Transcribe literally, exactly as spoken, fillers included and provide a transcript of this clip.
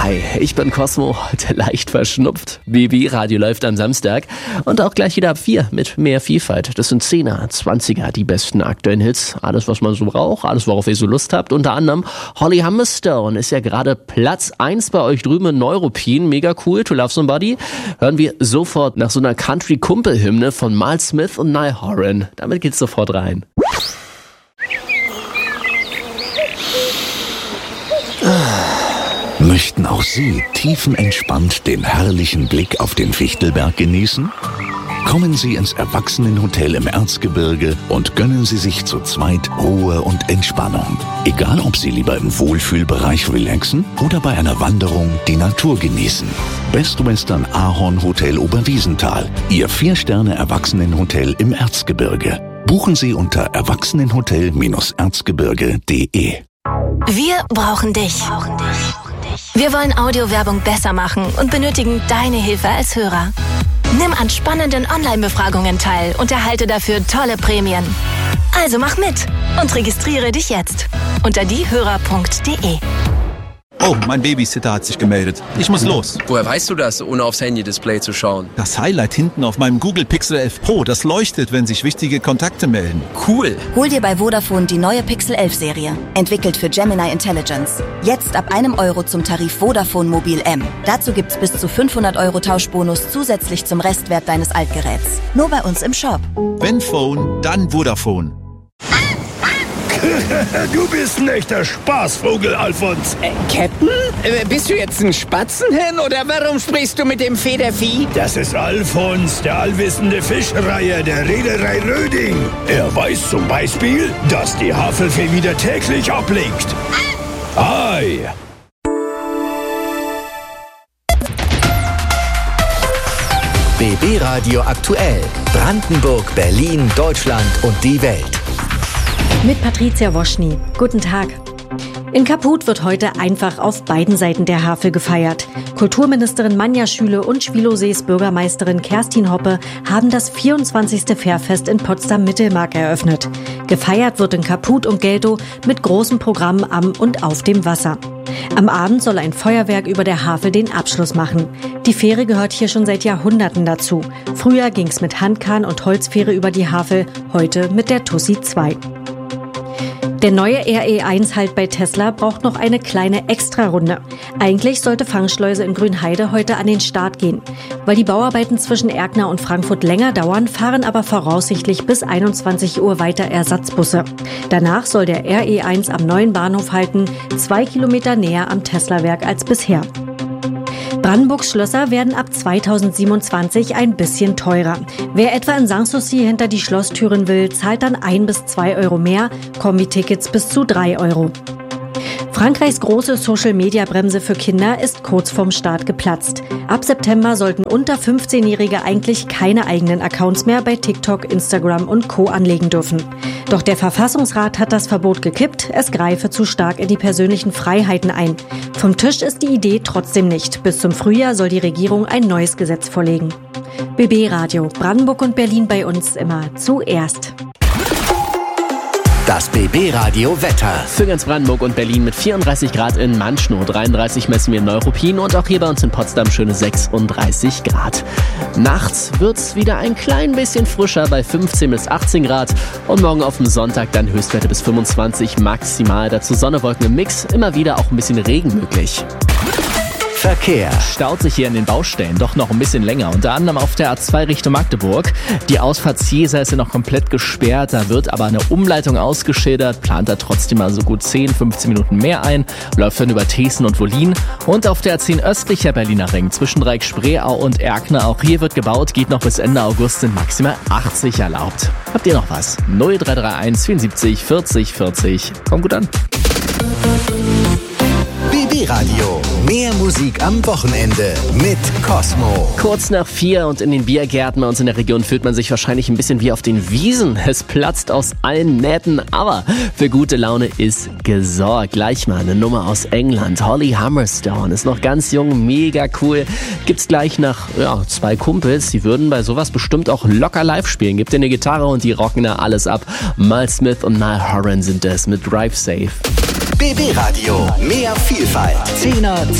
Hi, ich bin Cosmo, heute leicht verschnupft. B B Radio läuft am Samstag und auch gleich wieder ab vier mit mehr Vielfalt. Das sind Zehner, Zwanziger, die besten aktuellen Hits. Alles, was man so braucht, alles, worauf ihr so Lust habt. Unter anderem Holly Humberstone ist ja gerade Platz eins bei euch drüben in Neuruppin. Mega cool, To Love Somebody. Hören wir sofort nach so einer Country-Kumpel-Hymne von Miles Smith und Niall Horan. Damit geht's sofort rein. Möchten auch Sie tiefenentspannt den herrlichen Blick auf den Fichtelberg genießen? Kommen Sie ins Erwachsenenhotel im Erzgebirge und gönnen Sie sich zu zweit Ruhe und Entspannung. Egal, ob Sie lieber im Wohlfühlbereich relaxen oder bei einer Wanderung die Natur genießen. Best Western Ahorn Hotel Oberwiesenthal, Ihr Vier-Sterne-Erwachsenenhotel im Erzgebirge. Buchen Sie unter erwachsenenhotel erzgebirge punkt de. Wir brauchen dich. Wir wollen Audiowerbung besser machen und benötigen deine Hilfe als Hörer. Nimm an spannenden Online-Befragungen teil und erhalte dafür tolle Prämien. Also mach mit und registriere dich jetzt unter diehörer punkt de. Oh, mein Babysitter hat sich gemeldet. Ich muss los. Woher weißt du das, ohne aufs Handy-Display zu schauen? Das Highlight hinten auf meinem Google Pixel elf Pro, das leuchtet, wenn sich wichtige Kontakte melden. Cool. Hol dir bei Vodafone die neue Pixel elf Serie. Entwickelt für Gemini Intelligence. Jetzt ab einem Euro zum Tarif Vodafone Mobil M. Dazu gibt's bis zu fünfhundert Euro Tauschbonus zusätzlich zum Restwert deines Altgeräts. Nur bei uns im Shop. Wenn Phone, dann Vodafone. Du bist ein echter Spaßvogel, Alfons. Äh, Captain? Äh, bist du jetzt ein Spatzenhirn oder warum sprichst du mit dem Federvieh? Das ist Alfons, der allwissende Fischreiher der Reederei Röding. Er weiß zum Beispiel, dass die Havelfee wieder täglich ablegt. Ei! B B Radio aktuell. Brandenburg, Berlin, Deutschland und die Welt. Mit Patricia Woschny. Guten Tag. In Kaput wird heute einfach auf beiden Seiten der Havel gefeiert. Kulturministerin Manja Schüle und Schwilosees Bürgermeisterin Kerstin Hoppe haben das vierundzwanzigste Fährfest in Potsdam-Mittelmark eröffnet. Gefeiert wird in Kaput und Geltow mit großem Programm am und auf dem Wasser. Am Abend soll ein Feuerwerk über der Havel den Abschluss machen. Die Fähre gehört hier schon seit Jahrhunderten dazu. Früher ging's mit Handkahn und Holzfähre über die Havel, heute mit der Tussi zwei. Der neue R E eins Halt bei Tesla braucht noch eine kleine Extrarunde. Eigentlich sollte Fangschleuse in Grünheide heute an den Start gehen. Weil die Bauarbeiten zwischen Erkner und Frankfurt länger dauern, fahren aber voraussichtlich bis einundzwanzig Uhr weiter Ersatzbusse. Danach soll der R E eins am neuen Bahnhof halten, zwei Kilometer näher am Tesla-Werk als bisher. Brandenburgs Schlösser werden ab zweitausendsiebenundzwanzig ein bisschen teurer. Wer etwa in Sanssouci hinter die Schlosstüren will, zahlt dann ein bis zwei Euro mehr, Kombi-Tickets bis zu drei Euro. Frankreichs große Social-Media-Bremse für Kinder ist kurz vorm Start geplatzt. Ab September sollten unter fünfzehnjährige eigentlich keine eigenen Accounts mehr bei TikTok, Instagram und Co. anlegen dürfen. Doch der Verfassungsrat hat das Verbot gekippt, es greife zu stark in die persönlichen Freiheiten ein. Vom Tisch ist die Idee trotzdem nicht. Bis zum Frühjahr soll die Regierung ein neues Gesetz vorlegen. B B Radio, Brandenburg und Berlin bei uns immer zuerst. Das B B Radio Wetter. Für ganz Brandenburg und Berlin mit vierunddreißig Grad in Manschnow, dreiunddreißig messen wir in Neuruppin und auch hier bei uns in Potsdam schöne sechsunddreißig Grad. Nachts wird's wieder ein klein bisschen frischer bei fünfzehn bis achtzehn Grad und morgen auf dem Sonntag dann Höchstwerte bis fünfundzwanzig maximal. Dazu Sonne, Wolken im Mix, immer wieder auch ein bisschen Regen möglich. Verkehr. Staut sich hier in den Baustellen doch noch ein bisschen länger. Unter anderem auf der A zwei Richtung Magdeburg. Die Ausfahrt Ziesa ist ja noch komplett gesperrt. Da wird aber eine Umleitung ausgeschildert. Plant da trotzdem mal so gut zehn, fünfzehn Minuten mehr ein. Läuft dann über Thesen und Wollin. Und auf der A zehn östlicher Berliner Ring zwischen Dreieck-Spreeau und Erkner. Auch hier wird gebaut. Geht noch bis Ende August, sind maximal achtzig erlaubt. Habt ihr noch was? null drei drei eins vierundsiebzig vierzig vierzig. Kommt gut an. B B Radio. Mehr Musik am Wochenende mit Cosmo. Kurz nach vier und in den Biergärten bei uns in der Region fühlt man sich wahrscheinlich ein bisschen wie auf den Wiesen. Es platzt aus allen Nähten, aber für gute Laune ist gesorgt. Gleich mal eine Nummer aus England. Holly Humberstone ist noch ganz jung, mega cool. Gibt's gleich nach ja, zwei Kumpels, die würden bei sowas bestimmt auch locker live spielen. Gibt ihr eine Gitarre und die rocken da alles ab. Miles Smith und Niall Horan sind es mit Drive Safe. B B Radio. Mehr Vielfalt. Zehner,